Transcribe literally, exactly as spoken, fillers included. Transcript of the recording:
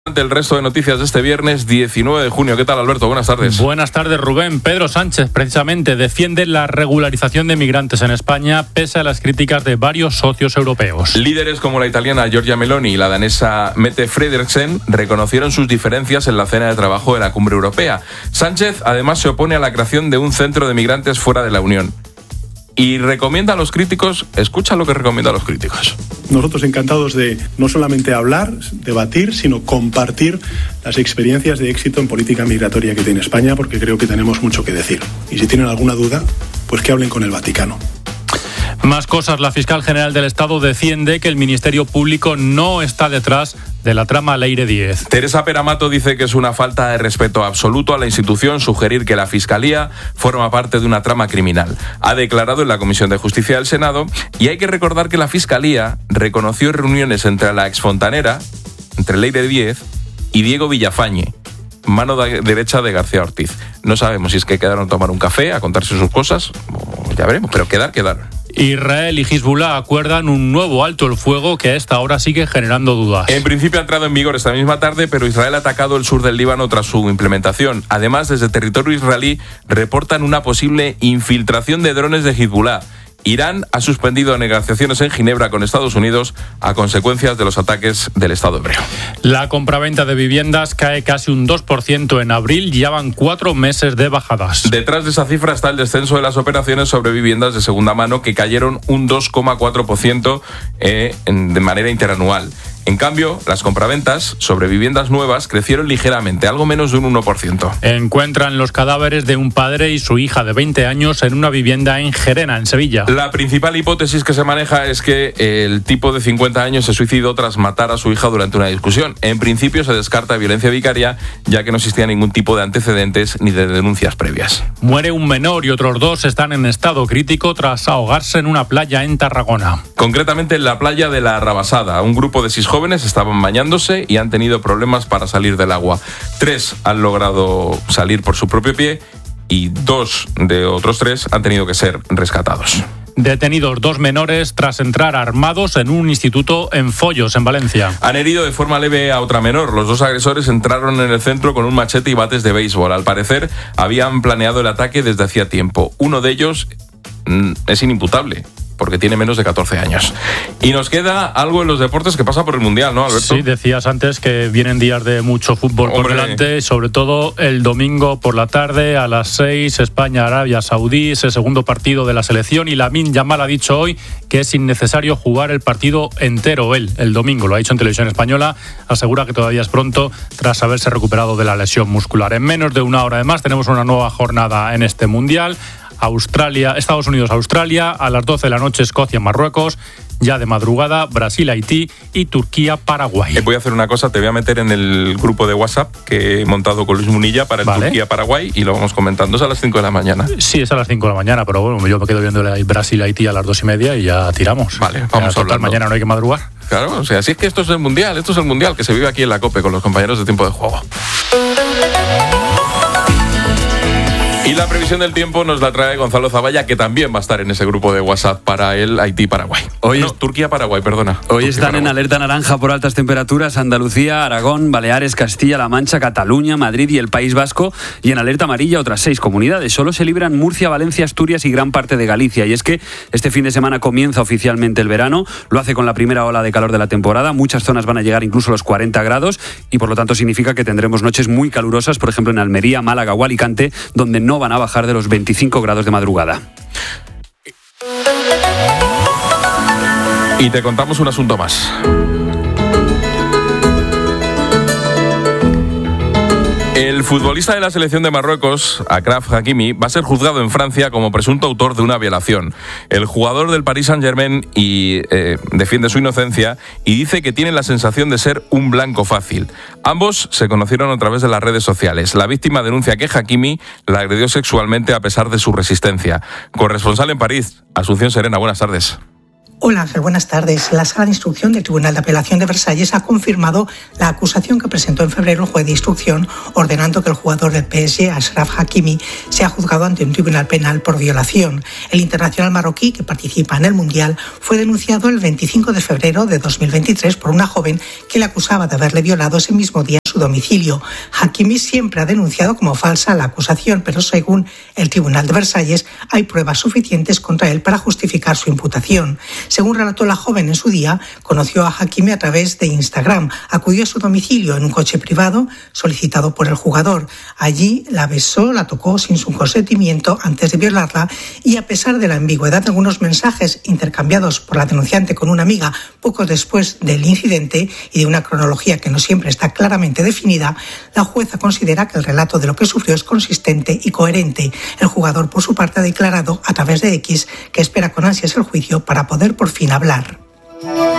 El resto de noticias de este viernes diecinueve de junio. ¿Qué tal, Alberto? Buenas tardes. Buenas tardes, Rubén. Pedro Sánchez, precisamente, defiende la regularización de migrantes en España pese a las críticas de varios socios europeos. Líderes como la italiana Giorgia Meloni y la danesa Mette Frederiksen reconocieron sus diferencias en la cena de trabajo de la Cumbre Europea. Sánchez, además, se opone a la creación de un centro de migrantes fuera de la Unión. Y recomienda a los críticos, escucha lo que recomienda a los críticos. Nosotros encantados de no solamente hablar, debatir, sino compartir las experiencias de éxito en política migratoria que tiene España, porque creo que tenemos mucho que decir. Y si tienen alguna duda, pues que hablen con el Vaticano. Más cosas. La fiscal general del Estado defiende que el Ministerio Público no está detrás de la trama Leire Díez. Teresa Peramato dice que es una falta de respeto absoluto a la institución sugerir que la Fiscalía forma parte de una trama criminal. Ha declarado en la Comisión de Justicia del Senado, y hay que recordar que la Fiscalía reconoció reuniones entre la exfontanera, entre Leire Díez y Diego Villafañe, mano de derecha de García Ortiz. No sabemos si es que quedaron a tomar un café, a contarse sus cosas, o ya veremos, pero quedar, quedaron. Israel y Hezbollah acuerdan un nuevo alto el fuego que a esta hora sigue generando dudas. En principio ha entrado en vigor esta misma tarde, pero Israel ha atacado el sur del Líbano tras su implementación. Además, desde territorio israelí reportan una posible infiltración de drones de Hezbollah. Irán ha suspendido negociaciones en Ginebra con Estados Unidos a consecuencias de los ataques del Estado hebreo. La compraventa de viviendas cae casi un dos por ciento en abril, ya van cuatro meses de bajadas. Detrás de esa cifra está el descenso de las operaciones sobre viviendas de segunda mano, que cayeron un dos coma cuatro por ciento eh, de manera interanual. En cambio, las compraventas sobre viviendas nuevas crecieron ligeramente, algo menos de un uno por ciento. Encuentran los cadáveres de un padre y su hija de veinte años en una vivienda en Gerena, en Sevilla. La principal hipótesis que se maneja es que el tipo de cincuenta años se suicidó tras matar a su hija durante una discusión. En principio se descarta violencia vicaria, ya que no existía ningún tipo de antecedentes ni de denuncias previas. Muere un menor y otros dos están en estado crítico tras ahogarse en una playa en Tarragona. Concretamente en la playa de la Rabasada. Un grupo de seis jóvenes estaban bañándose y han tenido problemas para salir del agua. Tres han logrado salir por su propio pie y dos de otros tres han tenido que ser rescatados. Detenidos dos menores tras entrar armados en un instituto en Follos, en Valencia. Han herido de forma leve a otra menor. Los dos agresores entraron en el centro con un machete y bates de béisbol. Al parecer, habían planeado el ataque desde hacía tiempo. Uno de ellos mm, es inimputable, porque tiene menos de catorce años. Y nos queda algo en los deportes que pasa por el Mundial, ¿no, Alberto? Sí, decías antes que vienen días de mucho fútbol. Hombre, por delante, sobre todo el domingo por la tarde a las seis, España-Arabia Saudí, ese segundo partido de la selección, y Lamine Yamal ha dicho hoy que es innecesario jugar el partido entero él, el domingo. Lo ha dicho en Televisión Española, asegura que todavía es pronto tras haberse recuperado de la lesión muscular. En menos de una hora además tenemos una nueva jornada en este Mundial. Australia, Estados Unidos-Australia, a las doce de la noche Escocia-Marruecos, ya de madrugada Brasil-Haití y Turquía-Paraguay. Eh, voy a hacer una cosa, te voy a meter en el grupo de WhatsApp que he montado con Luis Munilla para el vale. Turquía-Paraguay y lo vamos comentando. Es a las cinco de la mañana. Sí, es a las cinco de la mañana, pero bueno, yo me quedo viendo el Brasil-Haití a las dos y media y ya tiramos. Vale, vamos a hablar. Mañana no hay que madrugar. Claro, o sea, así es que esto es el Mundial, esto es el Mundial que se vive aquí en la COPE con los compañeros de Tiempo de Juego. Y la previsión del tiempo nos la trae Gonzalo Zavalla, que también va a estar en ese grupo de WhatsApp para el Haití-Paraguay. Hoy no, es... Turquía-Paraguay, perdona. Hoy Turquía, están Paraguay. En alerta naranja por altas temperaturas Andalucía, Aragón, Baleares, Castilla-La Mancha, Cataluña, Madrid y el País Vasco. Y en alerta amarilla otras seis comunidades. Solo se libran Murcia, Valencia, Asturias y gran parte de Galicia. Y es que este fin de semana comienza oficialmente el verano. Lo hace con la primera ola de calor de la temporada. Muchas zonas van a llegar incluso a los cuarenta grados y por lo tanto significa que tendremos noches muy calurosas, por ejemplo en Almería, Málaga o Alicante, donde no van a bajar de los veinticinco grados de madrugada. Y te contamos un asunto más. El futbolista de la selección de Marruecos, Achraf Hakimi, va a ser juzgado en Francia como presunto autor de una violación. El jugador del Paris Saint-Germain y, eh, defiende su inocencia y dice que tiene la sensación de ser un blanco fácil. Ambos se conocieron a través de las redes sociales. La víctima denuncia que Hakimi la agredió sexualmente a pesar de su resistencia. Corresponsal en París, Asunción Serena, buenas tardes. Hola Ángel, buenas tardes. La Sala de Instrucción del Tribunal de Apelación de Versalles ha confirmado la acusación que presentó en febrero el juez de instrucción, ordenando que el jugador del P S G, Achraf Hakimi, sea juzgado ante un tribunal penal por violación. El internacional marroquí, que participa en el Mundial, fue denunciado el veinticinco de febrero de dos mil veintitrés por una joven que le acusaba de haberle violado ese mismo día en su domicilio. Hakimi siempre ha denunciado como falsa la acusación, pero según el Tribunal de Versalles hay pruebas suficientes contra él para justificar su imputación. Según relató la joven en su día, conoció a Hakimi a través de Instagram, acudió a su domicilio en un coche privado solicitado por el jugador. Allí la besó, la tocó sin su consentimiento antes de violarla y, a pesar de la ambigüedad de algunos mensajes intercambiados por la denunciante con una amiga poco después del incidente y de una cronología que no siempre está claramente definida, la jueza considera que el relato de lo que sufrió es consistente y coherente. El jugador, por su parte, ha declarado a través de X que espera con ansias el juicio para poder por fin hablar.